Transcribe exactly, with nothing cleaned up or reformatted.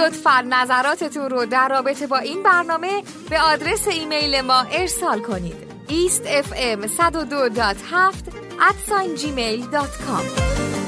لطفاً نظراتتون رو در رابطه با این برنامه به آدرس ایمیل ما ارسال کنید. ایست اف ام صد و دو دات هفت ات جیمیل دات کام